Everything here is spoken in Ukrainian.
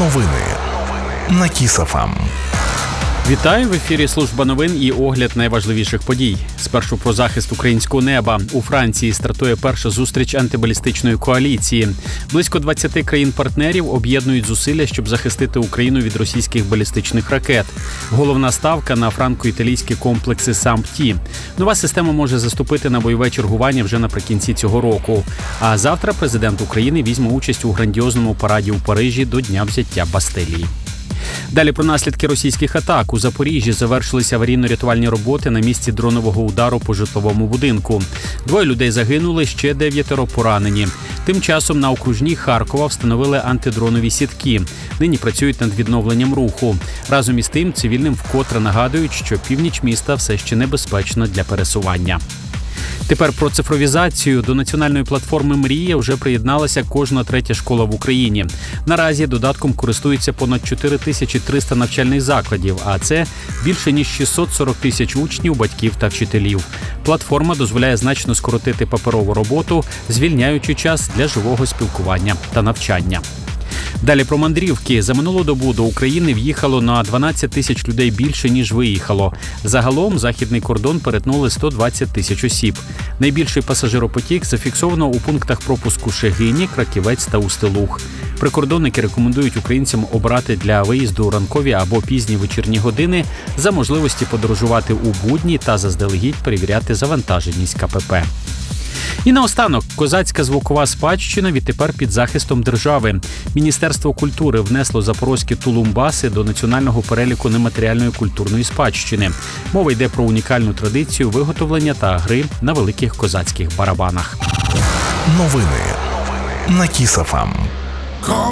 Новини на Kiss FM. Вітаю! В ефірі служба новин і огляд найважливіших подій. Спершу про захист українського неба. У Франції стартує перша зустріч антибалістичної коаліції. Близько 20 країн-партнерів об'єднують зусилля, щоб захистити Україну від російських балістичних ракет. Головна ставка на франко-італійські комплекси САМП-Ті. Нова система може заступити на бойове чергування вже наприкінці цього року. А завтра президент України візьме участь у грандіозному параді у Парижі до Дня взяття Бастилії. Далі про наслідки російських атак. У Запоріжжі завершилися аварійно-рятувальні роботи на місці дронового удару по житловому будинку. 2 людей загинули, ще 9 поранені. Тим часом на окружній Харкова встановили антидронові сітки. Нині працюють над відновленням руху. Разом із тим, цивільним вкотре нагадують, що північ міста все ще небезпечно для пересування. Тепер про цифровізацію. До національної платформи «Мрія» вже приєдналася кожна 3-я школа в Україні. Наразі додатком користуються понад 4300 навчальних закладів, а це більше ніж 640 тисяч учнів, батьків та вчителів. Платформа дозволяє значно скоротити паперову роботу, звільняючи час для живого спілкування та навчання. Далі про мандрівки. За минулу добу до України в'їхало на 12 тисяч людей більше, ніж виїхало. Загалом західний кордон перетнули 120 тисяч осіб. Найбільший пасажиропотік зафіксовано у пунктах пропуску Шегині, Краківець та Устилуг. Прикордонники рекомендують українцям обрати для виїзду ранкові або пізні вечірні години, за можливості подорожувати у будні та заздалегідь перевіряти завантаженість КПП. І наостанок, козацька звукова спадщина відтепер під захистом держави. Міністерство культури внесло запорозькі тулумбаси до національного переліку нематеріальної культурної спадщини. Мова йде про унікальну традицію виготовлення та гри на великих козацьких барабанах. Новини на Kiss FM.